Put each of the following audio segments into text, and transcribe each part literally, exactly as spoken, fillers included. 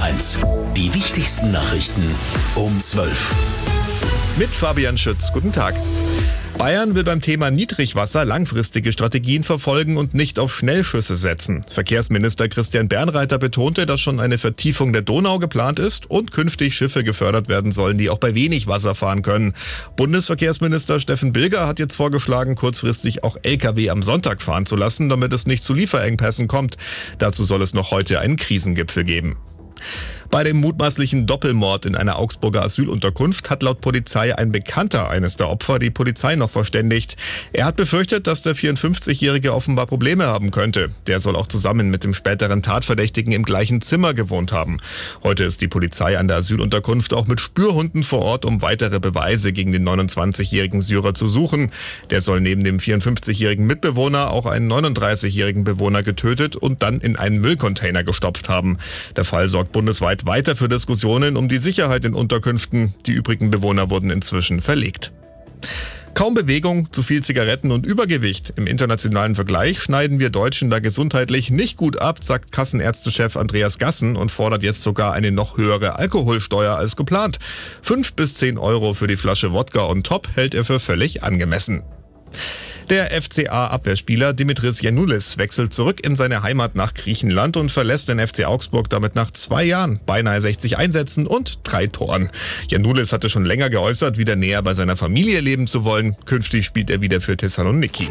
eins. Die wichtigsten Nachrichten um zwölf. Mit Fabian Schütz. Guten Tag. Bayern will beim Thema Niedrigwasser langfristige Strategien verfolgen und nicht auf Schnellschüsse setzen. Verkehrsminister Christian Bernreiter betonte, dass schon eine Vertiefung der Donau geplant ist und künftig Schiffe gefördert werden sollen, die auch bei wenig Wasser fahren können. Bundesverkehrsminister Steffen Bilger hat jetzt vorgeschlagen, kurzfristig auch L K W am Sonntag fahren zu lassen, damit es nicht zu Lieferengpässen kommt. Dazu soll es noch heute einen Krisengipfel geben. Bei dem mutmaßlichen Doppelmord in einer Augsburger Asylunterkunft hat laut Polizei ein Bekannter eines der Opfer die Polizei noch verständigt. Er hat befürchtet, dass der vierundfünfzigjährige offenbar Probleme haben könnte. Der soll auch zusammen mit dem späteren Tatverdächtigen im gleichen Zimmer gewohnt haben. Heute ist die Polizei an der Asylunterkunft auch mit Spürhunden vor Ort, um weitere Beweise gegen den neunundzwanzigjährigen Syrer zu suchen. Der soll neben dem vierundfünfzigjährigen Mitbewohner auch einen neununddreißigjährigen Bewohner getötet und dann in einen Müllcontainer gestopft haben. Der Fall sorgt bundesweit weiter für Diskussionen um die Sicherheit in Unterkünften. Die übrigen Bewohner wurden inzwischen verlegt. Kaum Bewegung, zu viel Zigaretten und Übergewicht. Im internationalen Vergleich schneiden wir Deutschen da gesundheitlich nicht gut ab, sagt Kassenärztechef Andreas Gassen und fordert jetzt sogar eine noch höhere Alkoholsteuer als geplant. Fünf bis zehn Euro für die Flasche Wodka on top hält er für völlig angemessen. Der F C A-Abwehrspieler Dimitris Giannoulis wechselt zurück in seine Heimat nach Griechenland und verlässt den F C Augsburg damit nach zwei Jahren, beinahe sechzig Einsätzen und drei Toren. Giannoulis hatte schon länger geäußert, wieder näher bei seiner Familie leben zu wollen. Künftig spielt er wieder für Thessaloniki.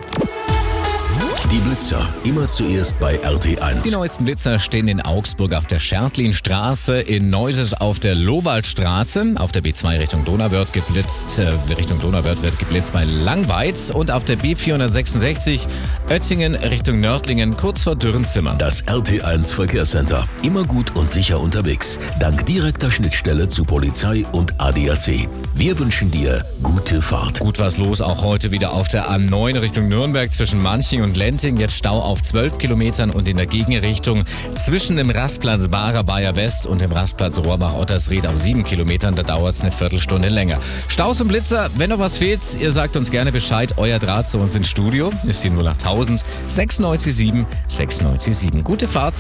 Die Blitzer, immer zuerst bei R T eins. Die neuesten Blitzer stehen in Augsburg auf der Schertlinstraße, in Neuses auf der Lowaldstraße. Auf der B zwei Richtung Donau wird geblitzt, äh, Richtung Donau wird, wird geblitzt bei Langweid. Und auf der B vierhundertsechsundsechzig Oettingen Richtung Nördlingen, kurz vor Dürrenzimmern. Das R T eins Verkehrscenter. Immer gut und sicher unterwegs. Dank direkter Schnittstelle zu Polizei und A D A C. Wir wünschen dir gute Fahrt. Gut was los, auch heute wieder auf der A neun Richtung Nürnberg zwischen Manching und Lenting. Jetzt Stau auf zwölf Kilometern und in der Gegenrichtung zwischen dem Rastplatz Barer Bayer West und dem Rastplatz Rohrbach-Ottersried auf sieben Kilometern. Da dauert es eine Viertelstunde länger. Staus und Blitzer, wenn noch was fehlt, ihr sagt uns gerne Bescheid. Euer Draht zu uns ins Studio ist die null acht tausend sechsundneunzig sieben sechsundneunzig sieben. Gute Fahrt.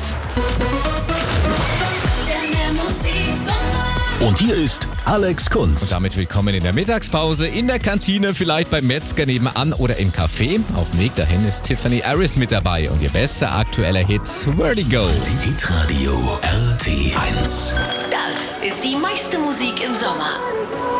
Und hier ist Alex Kunz. Und damit willkommen in der Mittagspause, in der Kantine, vielleicht beim Metzger nebenan oder im Café. Auf dem Weg dahin ist Tiffany Harris mit dabei und ihr bester aktueller Hit, Vertigo. Hitradio R T eins. Das ist die meiste Musik im Sommer.